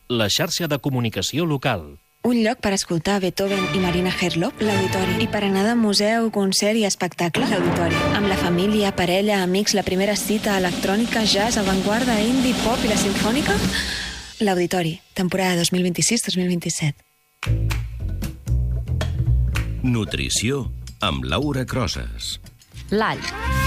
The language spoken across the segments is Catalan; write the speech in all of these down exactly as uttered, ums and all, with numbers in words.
la xarxa de comunicació local. Un lloc per escoltar Beethoven i Marina Herlop, l'Auditori. I per anar de museu, concert i espectacle, l'Auditori. Amb la família, parella, amics, la primera cita, electrònica, jazz, avantguarda, indie, pop i la simfònica, l'Auditori. Temporada dos mil vint-i-sis dos mil vint-i-set. Nutrició amb Laura Crosas. L'all.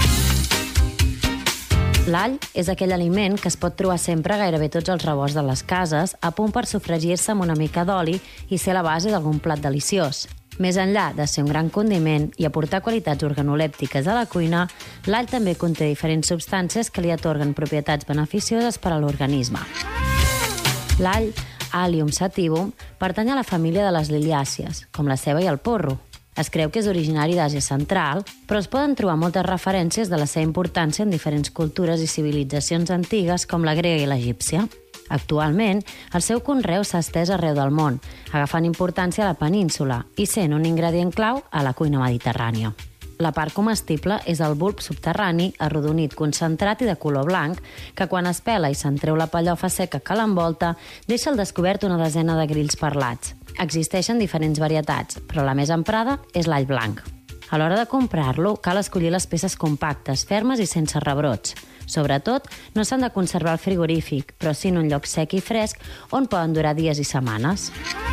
L'all és aquell aliment que es pot trobar sempre a gairebé tots els rebosts de les cases, a punt per sofregir-se amb una mica d'oli i ser la base d'algun plat deliciós. Més enllà de ser un gran condiment i aportar qualitats organolèptiques a la cuina, l'all també conté diferents substàncies que li atorguen propietats beneficioses per a l'organisme. L'all, Allium sativum, pertany a la família de les liliàcies, com la ceba i el porro. Es creu que és originari d'Àsia Central, però es poden trobar moltes referències de la seva importància en diferents cultures i civilitzacions antigues com la grega i l'egípcia. Actualment, el seu conreu s'ha estès arreu del món, agafant importància a la península i sent un ingredient clau a la cuina mediterrània. La part comestible és el bulb subterrani, arrodonit, concentrat i de color blanc, que quan es pela i se'n treu la pellofa seca que l'envolta, deixa al descobert una desena de grills parlats. Existeixen diferents varietats, però la més emprada és l'all blanc. A l'hora de comprar-lo, cal escollir les peces compactes, fermes i sense rebrots. Sobretot, no s'han de conservar al frigorífic, però sí en un lloc sec i fresc on poden durar dies i setmanes.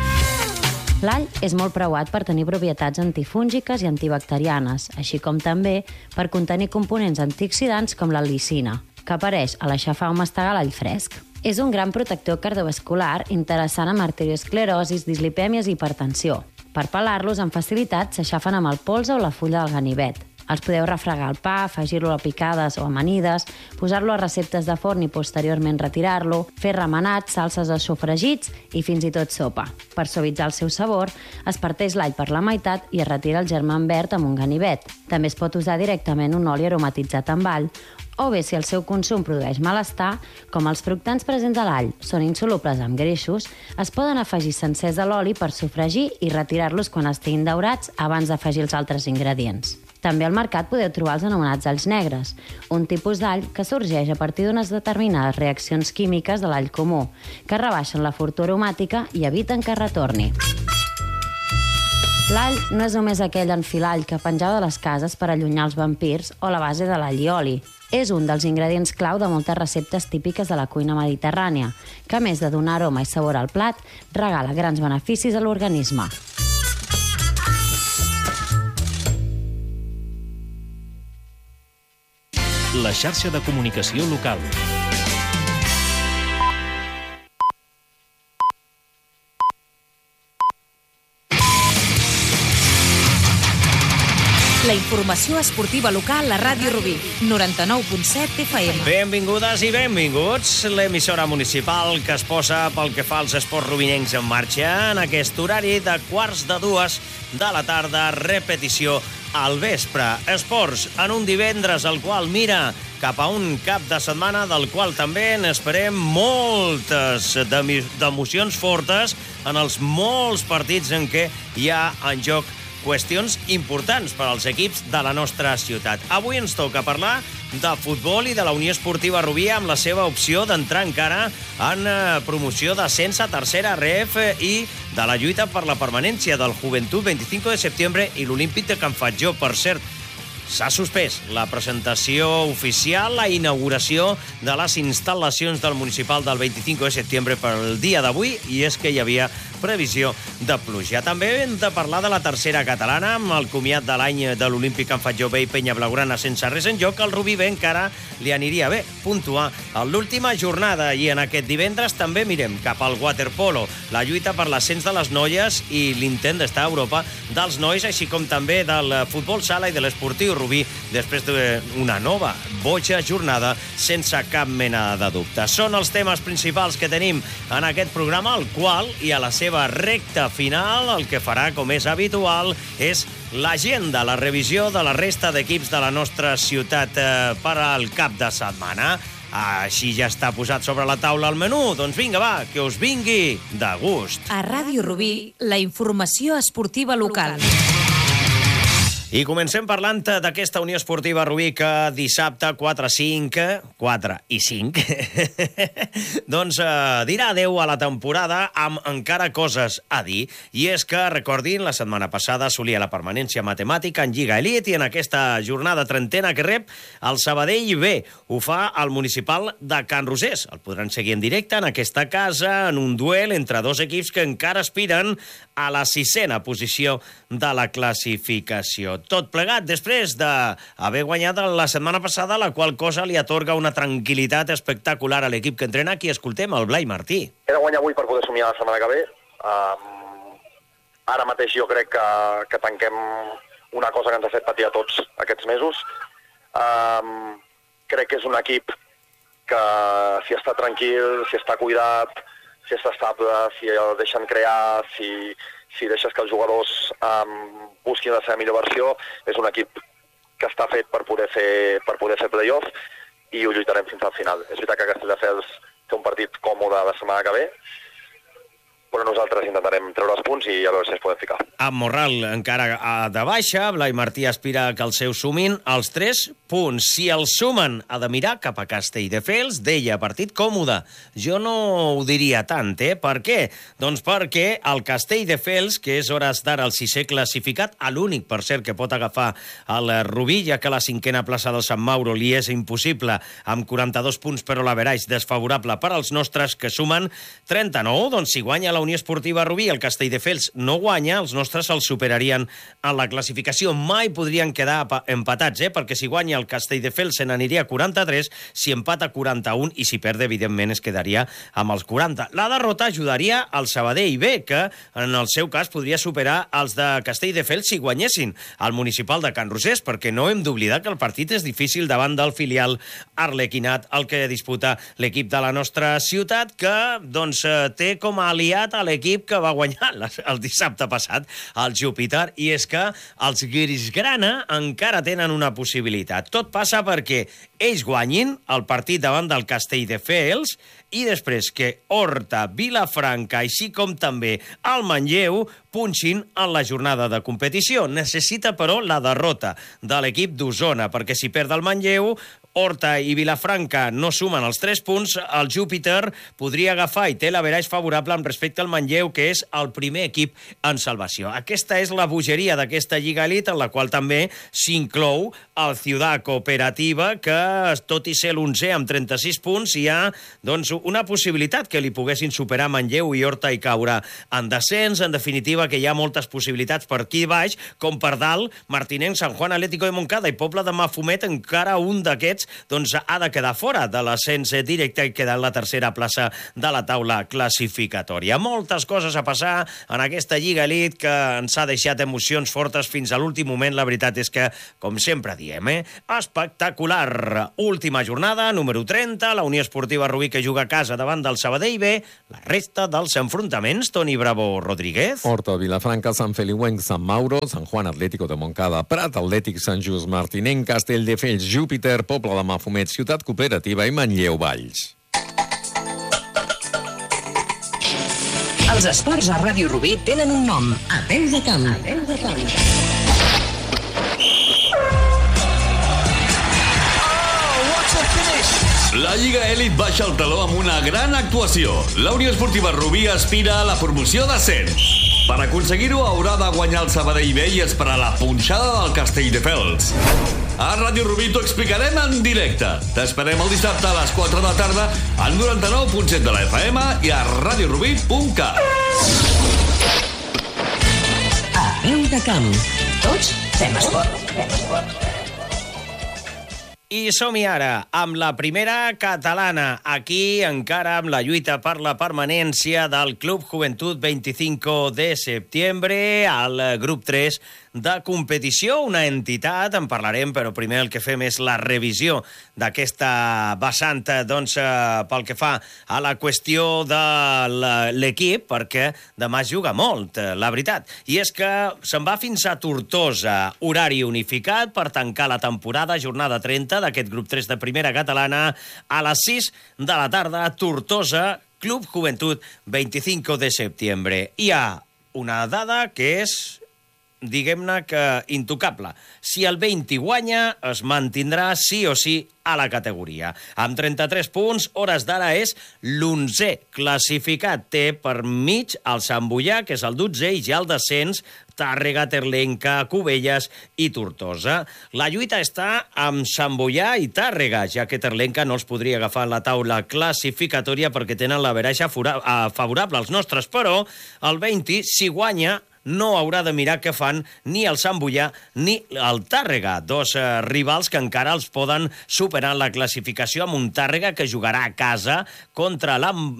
L'all és molt preuat per tenir propietats antifúngiques i antibacterianes, així com també per contenir components antioxidants com la licina, que apareix a l'aixafar o mastegar l'all fresc. És un gran protector cardiovascular interessant amb arteriosclerosis, dislipèmies i hipertensió. Per pelar-los amb facilitat s'aixafen amb el polze o la fulla del ganivet. Els podeu refregar al pa, afegir-lo a picades o amanides, posar-lo a receptes de forn i posteriorment retirar-lo, fer remenats, salses o sofregits i fins i tot sopa. Per suavitzar el seu sabor, es parteix l'all per la meitat i es retira el germen verd amb un ganivet. També es pot usar directament un oli aromatitzat amb all, o bé si el seu consum produeix malestar, com els fructants presents a l'all són insolubles amb greixos, es poden afegir sencers a l'oli per sofregir i retirar-los quan estiguin daurats abans d'afegir els altres ingredients. També al mercat podeu trobar els anomenats alls negres, un tipus d'all que sorgeix a partir d'unes determinades reaccions químiques de l'all comú, que rebaixen la fortor aromàtica i eviten que retorni. L'all no és només aquell enfilall que penjava de les cases per allunyar els vampirs o la base de l'all i oli. És un dels ingredients clau de moltes receptes típiques de la cuina mediterrània, que a més de donar aroma i sabor al plat, regala grans beneficis a l'organisme. La xarxa de comunicació local. La informació esportiva local a Ràdio Rubí, noranta-nou punt set F M. Benvingudes i benvinguts. L'emissora municipal que es posa pel que fa als esports rubinencs en marxa en aquest horari de quarts de dues de la tarda, repetició al vespre. Esports en un divendres al qual mira cap a un cap de setmana del qual també n'esperem moltes d'emocions fortes en els molts partits en què hi ha en joc qüestions importants per als equips de la nostra ciutat. Avui ens toca parlar de futbol i de la Unió Esportiva Rubí amb la seva opció d'entrar encara en promoció d'ascens a tercera R F i de la lluita per la permanència del Joventut vint-i-cinc de setembre i l'Olímpic de Can Fatjó. Per cert, s'ha suspès la presentació oficial, la inauguració de les instal·lacions del municipal del vint-i-cinc de setembre per al dia d'avui, i és que hi havia previsió de pluja. També hem de parlar de la tercera catalana, amb el comiat de l'any de l'Olímpic Can Fatjó B i Penya Blaugrana sense res en joc. El Rubí B encara li aniria bé puntuar en l'última jornada, i en aquest divendres també mirem cap al waterpolo, la lluita per l'ascens de les noies i l'intent d'estar a Europa dels nois, així com també del futbol sala i de l'esportiu Rubí, després d'una nova boja jornada, sense cap mena de dubte. Són els temes principals que tenim en aquest programa, el qual, i a la seva recta final, el que farà, com és habitual, és l'agenda, la revisió de la resta d'equips de la nostra ciutat eh, per al cap de setmana. Així ja està posat sobre la taula el menú. Doncs vinga, va, que us vingui de gust. A Ràdio Rubí, la informació esportiva local. I comencem parlant d'aquesta Unió Esportiva Rubí que dissabte quatre cinc, quatre i cinc, doncs eh, dirà adeu a la temporada amb encara coses a dir. I és que, recordin, la setmana passada assolia la permanència matemàtica en Lliga Elite i en aquesta jornada trentena que rep el Sabadell B. Ho fa al municipal de Can Rosés. El podran seguir en directe en aquesta casa, en un duel entre dos equips que encara aspiren a la sisena posició de la classificació. Tot plegat després d'haver guanyat la setmana passada, la qual cosa li atorga una tranquil·litat espectacular a l'equip que entrena. Aquí escoltem el Blai Martí. He de guanyar avui per poder somiar la setmana que ve. Um, ara mateix jo crec que, que tanquem una cosa que ens ha fet patir a tots aquests mesos. Um, crec que és un equip que si està tranquil, si està cuidat, si està estable, si el deixen crear, si, si deixes que els jugadors um, busquin la seva millor versió, és un equip que està fet per poder fer, per poder fer play-off i ho lluitarem fins al final. És veritat que Castelldefels té un partit còmode la setmana que ve, però nosaltres intentarem treure els punts i a veure si ens podem ficar. Amb Morral encara de baixa, Blai Martí aspira que el seu sumin els tres punts. Si el sumen, ha de mirar cap a Castelldefels, deia, partit còmode. Jo no ho diria tant, eh? Per què? Doncs perquè el Castelldefels, que és hores d'ara el sisè classificat, a l'únic, per cert, que pot agafar el Rubí, ja que la cinquena plaça del Sant Mauro li és impossible, amb quaranta-dos punts, però l'averaix desfavorable per als nostres, que sumen trenta-nou. Doncs si guanya la Unió Esportiva Rubí, el Castelldefels no guanya, els nostres els superarien en la classificació. Mai podrien quedar empatats, eh? Perquè si guanya el Castelldefels se n'aniria a quaranta-tres, si empata quaranta-un i si perd, evidentment, es quedaria amb els quaranta. La derrota ajudaria al Sabadell B, que en el seu cas podria superar els de Castelldefels si guanyessin al municipal de Can Rosés, perquè no hem d'oblidar que el partit és difícil davant del filial arlequinat, el que disputa l'equip de la nostra ciutat, que doncs té com a aliat a l'equip que va guanyar el dissabte passat, el Júpiter, i és que els Grisgrana encara tenen una possibilitat. Tot passa perquè ells guanyin el partit davant del Castelldefels i després que Horta, Vilafranca, així com també el Manlleu, punxin en la jornada de competició. Necessita, però, la derrota de l'equip d'Osona, perquè si perd el Manlleu, Horta i Vilafranca no sumen els tres punts, el Júpiter podria agafar i té l'averaix favorable amb respecte al Manlleu, que és el primer equip en salvació. Aquesta és la bogeria d'aquesta Lliga Elite, en la qual també s'inclou el Ciutat Cooperativa, que, tot i ser l'onzè amb trenta-sis punts, hi ha doncs, una possibilitat que li poguessin superar Manlleu i Horta i caure en descens. En definitiva, que hi ha moltes possibilitats per aquí baix, com per dalt, Martinenc, Sant Juan, Atlético de Montcada i Pobla de Mafumet, encara un d'aquests doncs ha de quedar fora de l'ascens directe i quedar en la tercera plaça de la taula classificatòria. Moltes coses a passar en aquesta Lliga Elite que ens ha deixat emocions fortes fins a l'últim moment. La veritat és que, com sempre diem, eh? espectacular. Última jornada, número trenta, la Unió Esportiva Rubí que juga a casa davant del Sabadell B. La resta dels enfrontaments, Toni Bravo Rodríguez. Horta, Vilafranca, Sant Feliuenc, Sant Mauro, Sant Juan, Atlético de Montcada, Prat, Atlètic, Sant Just, Martinenc, Castelldefels, Júpiter, Pobla de Mafumet, Ciutat Cooperativa i Manlleu Valls. Els esports a Ràdio Rubí tenen un nom. A peu de camp. A peu de camp. La Lliga Elite baixa el taló amb una gran actuació. La Unió Esportiva Rubí aspira a la promoció d'ascens. Per aconseguir-ho haurà de guanyar el Sabadell B i esperar la punxada del Castelldefels. A Ràdio Rubí t'ho explicarem en directe. T'esperem el dissabte a les quatre de la tarda al noranta-nou punt set de la F M i a radiorubí punt cat. A peu de camp. Tots fem esport. Fem esport. I som-hi ara amb la primera catalana, aquí encara amb la lluita per la permanència del Club Juventud veinticinco de septiembre, al grup tres de competició, una entitat, en parlarem, però primer el que fem és la revisió d'aquesta vessant, doncs, pel que fa a la qüestió de l'equip, perquè demà es juga molt, la veritat. I és que se'n va fins a Tortosa, horari unificat per tancar la temporada, jornada trenta d'aquest grup tres de primera catalana, a les sis de la tarda, Tortosa, Club Juventud veinticinco de septiembre. Hi ha una dada que és diguem-ne que intocable. Si el vint guanya, es mantindrà sí o sí a la categoria. Amb trenta-tres punts, hores d'ara és l'onzè classificat. Té per mig el Sant Boià, que és el dotzè, i ja el descens Tàrrega, Terlenca, Cubelles i Tortosa. La lluita està amb Sant Boià i Tàrrega, ja que Terlenca no els podria agafar la taula classificatòria perquè tenen la veraixa favorable als nostres, però el vint, si guanya, no haurà de mirar què fan ni el Sant Boià ni el Tàrrega, dos eh, rivals que encara els poden superar en la classificació, amb un Tàrrega que jugarà a casa contra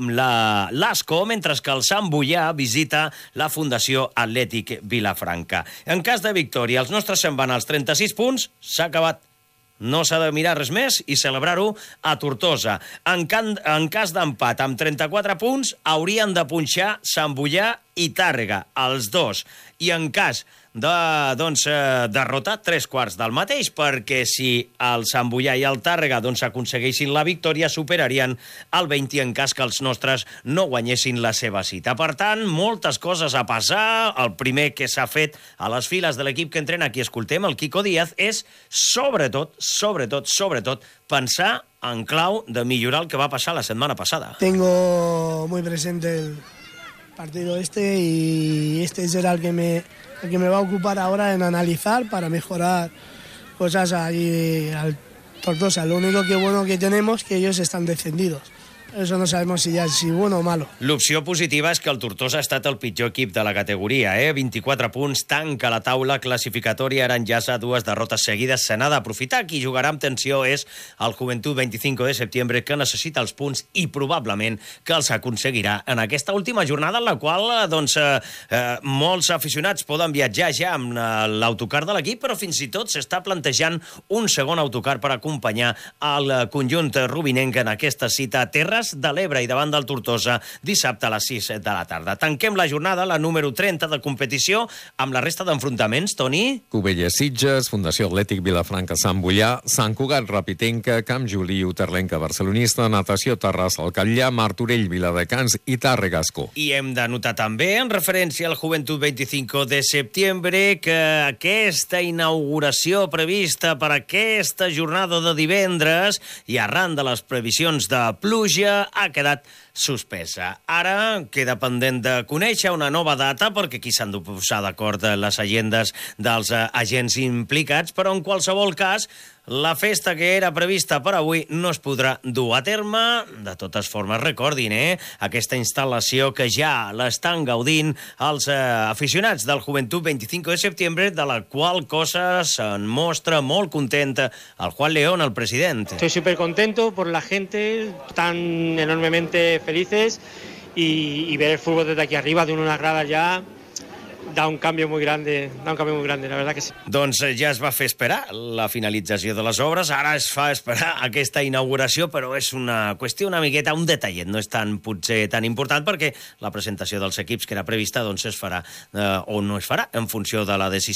l'Ascó, mentre que el Sant Boià visita la Fundació Atlètic Vilafranca. En cas de victòria, els nostres se'n van als trenta-sis punts, s'ha acabat. No s'ha de mirar res més i celebrar-ho a Tortosa. En, can, en cas d'empat, amb trenta-quatre punts, haurien de punxar Sant Boià i Tàrrega, els dos. I en cas de, doncs, eh, derrota, tres quarts del mateix, perquè si el Sant Boià i el Tàrrega doncs, aconsegueixin la victòria, superarien el vint en cas que els nostres no guanyessin la seva cita. Per tant, moltes coses a passar. El primer que s'ha fet a les files de l'equip que entrena, aquí escoltem, el Quico Díaz, és sobretot, sobretot, sobretot, pensar en clau de millorar el que va passar la setmana passada. Tengo muy presente el partido este y este será el que me, el que me va a ocupar ahora en analizar para mejorar cosas ahí al Tortosa. Lo único que bueno que tenemos es que ellos están descendidos. Eso no sabemos si ya es si bueno o malo. L'opció positiva és que el Tortosa ha estat el pitjor equip de la categoria, eh? vint-i-quatre punts, tanca la taula classificatòria, ara enllaça dues derrotes seguides, se n'ha d'aprofitar. Qui jugarà amb tensió és el Joventut vint-i-cinc de setembre, que necessita els punts i probablement que els aconseguirà en aquesta última jornada, en la qual doncs, eh, eh, molts aficionats poden viatjar ja amb eh, l'autocar de l'equip, però fins i tot s'està plantejant un segon autocar per acompanyar el conjunt rubinenc en aquesta cita a Terres de l'Ebre i davant del Tortosa dissabte a les sis de la tarda. Tanquem la jornada, la número trenta de competició, amb la resta d'enfrontaments, Toni. Cubelles Sitges, Fundació Atlètic Vilafranca Sant Boià, Sant Cugat Rapitenca, Camp Juliu, Terlenca Barcelonista, Natació Terrassa al Catllà, Martorell Viladecans i Tàrrega Ascó. I hem de notar també, en referència al Joventut vint-i-cinc de setembre, que aquesta inauguració prevista per aquesta jornada de divendres i arran de les previsions de pluja ha quedat suspesa. Ara queda pendent de conèixer una nova data perquè aquí s'han de posar d'acord les agendes dels agents implicats, però en qualsevol cas la festa que era prevista per avui no es podrà dur a terme. De totes formes, recordin, eh? aquesta instal·lació que ja l'estan gaudint els eh, aficionats del Joventut vint-i-cinc de setembre, de la qual cosa se'n mostra molt content el Juan León, el president. Estoy súper contento por la gente, tan enormemente felices y, y ver el fútbol desde aquí arriba, de unas gradas ya, da un cambio muy grande, da un cambio muy grande, la verdad que sí. Doncs ja es va fer esperar la finalització de les obres, ara es fa esperar aquesta inauguració, però és una qüestió una miqueta, un detallet, no és tan potser tan important, perquè la presentació dels equips que era prevista doncs es farà eh, o no es farà en funció de la decisió